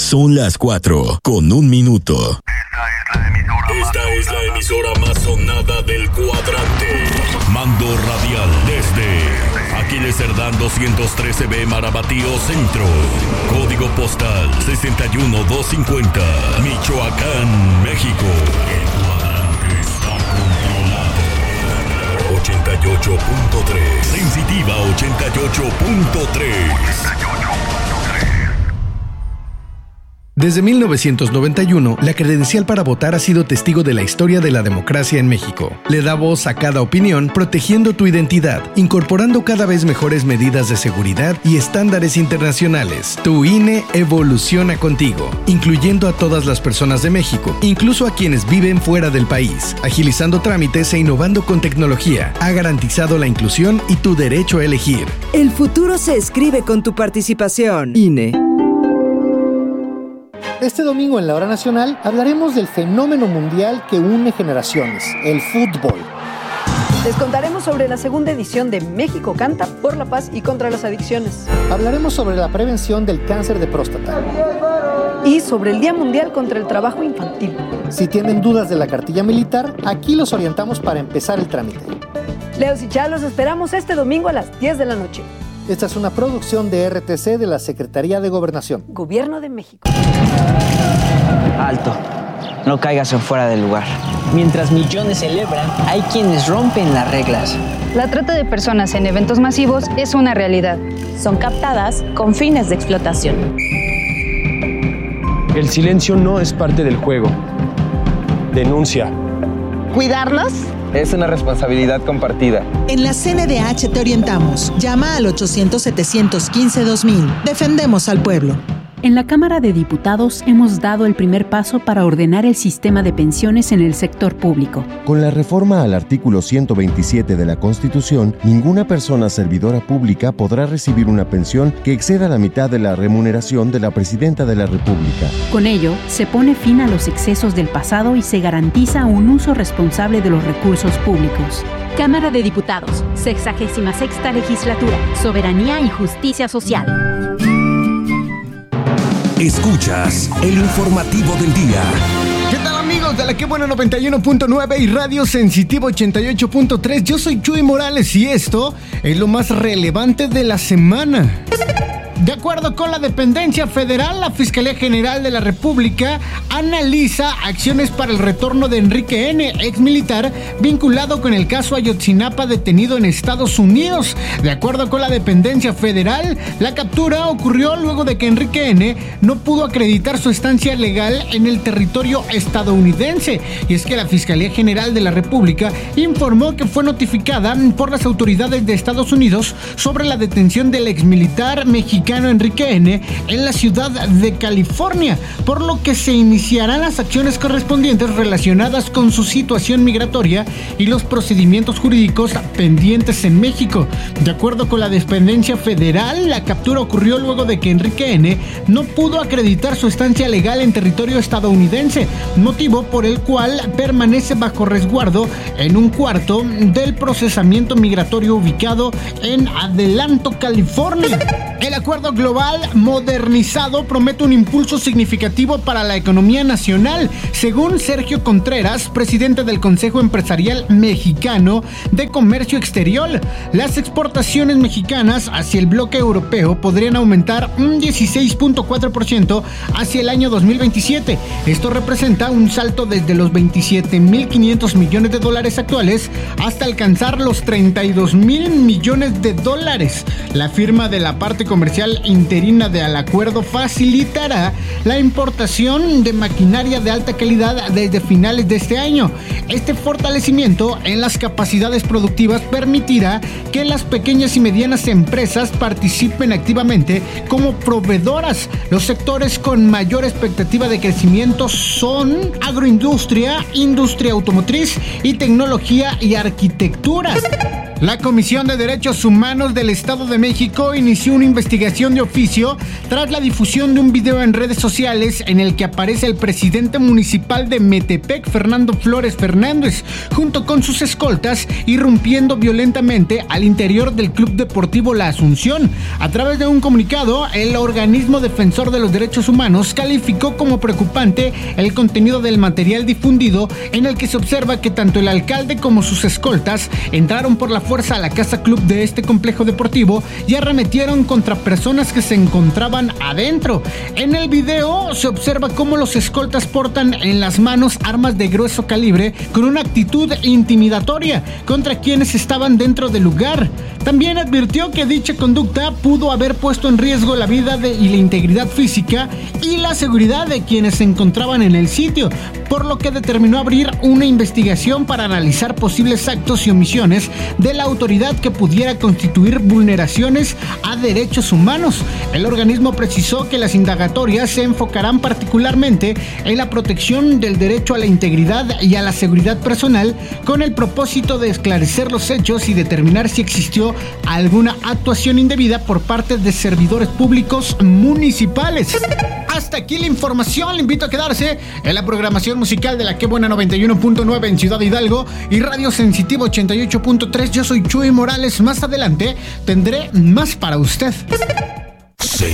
Son las 4:01. Esta es la emisora más sonada del cuadrante. Mando radial desde Aquiles Cerdán 213B Marabatío Centro. Código postal 61250. Michoacán, México. El cuadrante está controlado. 88.3. Sensitiva 88.3. Desde 1991, la credencial para votar ha sido testigo de la historia de la democracia en México. Le da voz a cada opinión, protegiendo tu identidad, incorporando cada vez mejores medidas de seguridad y estándares internacionales. Tu INE evoluciona contigo, incluyendo a todas las personas de México, incluso a quienes viven fuera del país. Agilizando trámites e innovando con tecnología, ha garantizado la inclusión y tu derecho a elegir. El futuro se escribe con tu participación. INE. Este domingo en la Hora Nacional hablaremos del fenómeno mundial que une generaciones, el fútbol. Les contaremos sobre la segunda edición de México Canta por la paz y contra las adicciones. Hablaremos sobre la prevención del cáncer de próstata. Y sobre el Día Mundial contra el Trabajo Infantil. Si tienen dudas de la cartilla militar, aquí los orientamos para empezar el trámite. Leos y Chá, los esperamos este domingo a las 10 de la noche. Esta es una producción de RTC de la Secretaría de Gobernación. Gobierno de México. Alto, no caigas en fuera del lugar. Mientras millones celebran, hay quienes rompen las reglas. La trata de personas en eventos masivos es una realidad. Son captadas con fines de explotación. El silencio no es parte del juego. Denuncia. ¿Cuidarnos? Es una responsabilidad compartida. En la CNDH te orientamos. Llama al 800-715-2000. Defendemos al pueblo. En la Cámara de Diputados hemos dado el primer paso para ordenar el sistema de pensiones en el sector público. Con la reforma al artículo 127 de la Constitución, ninguna persona servidora pública podrá recibir una pensión que exceda la mitad de la remuneración de la Presidenta de la República. Con ello, se pone fin a los excesos del pasado y se garantiza un uso responsable de los recursos públicos. Cámara de Diputados, 66ª Legislatura, Soberanía y Justicia Social. Escuchas el informativo del día. ¿Qué tal, amigos de la Que Buena 91.9 y Radio Sensitivo 88.3? Yo soy Chuy Morales y esto es lo más relevante de la semana. De acuerdo con la dependencia federal, la Fiscalía General de la República analiza acciones para el retorno de Enrique N., exmilitar vinculado con el caso Ayotzinapa detenido en Estados Unidos. De acuerdo con la dependencia federal, la captura ocurrió luego de que Enrique N. no pudo acreditar su estancia legal en el territorio estadounidense. Y es que la Fiscalía General de la República informó que fue notificada por las autoridades de Estados Unidos sobre la detención del exmilitar mexicano Enrique N. en la ciudad de California, por lo que se iniciarán las acciones correspondientes relacionadas con su situación migratoria y los procedimientos jurídicos pendientes en México. De acuerdo con la dependencia federal, la captura ocurrió luego de que Enrique N. no pudo acreditar su estancia legal en territorio estadounidense, motivo por el cual permanece bajo resguardo en un cuarto del procesamiento migratorio ubicado en Adelanto, California. El acuerdo global modernizado promete un impulso significativo para la economía nacional, según Sergio Contreras, presidente del Consejo Empresarial Mexicano de Comercio Exterior. Las exportaciones mexicanas hacia el bloque europeo podrían aumentar un 16.4% hacia el año 2027. Esto representa un salto desde los 27.500 millones de dólares actuales hasta alcanzar los 32.000 millones de dólares. La firma de la parte comercial interina del acuerdo facilitará la importación de maquinaria de alta calidad desde finales de este año. Este fortalecimiento en las capacidades productivas permitirá que las pequeñas y medianas empresas participen activamente como proveedoras. Los sectores con mayor expectativa de crecimiento son agroindustria, industria automotriz y tecnología y arquitectura. La Comisión de Derechos Humanos del Estado de México inició una investigación de oficio tras la difusión de un video en redes sociales en el que aparece el presidente municipal de Metepec, Fernando Flores Fernández, junto con sus escoltas, irrumpiendo violentamente al interior del Club Deportivo La Asunción. A través de un comunicado, el organismo defensor de los derechos humanos calificó como preocupante el contenido del material difundido, en el que se observa que tanto el alcalde como sus escoltas entraron por la fuerza a la casa club de este complejo deportivo y arremetieron contra personas que se encontraban adentro. En el video se observa cómo los escoltas portan en las manos armas de grueso calibre con una actitud intimidatoria contra quienes estaban dentro del lugar. También advirtió que dicha conducta pudo haber puesto en riesgo la vida y la integridad física y la seguridad de quienes se encontraban en el sitio, por lo que determinó abrir una investigación para analizar posibles actos y omisiones de la autoridad que pudiera constituir vulneraciones a derechos humanos. El organismo precisó que las indagatorias se enfocarán particularmente en la protección del derecho a la integridad y a la seguridad personal, con el propósito de esclarecer los hechos y determinar si existió alguna actuación indebida por parte de servidores públicos municipales. Hasta aquí la información. Le invito a quedarse en la programación musical de la Que Buena 91.9 en Ciudad Hidalgo y Radio Sensitivo 88.3. Yo soy Chuy Morales. Más adelante tendré más para usted.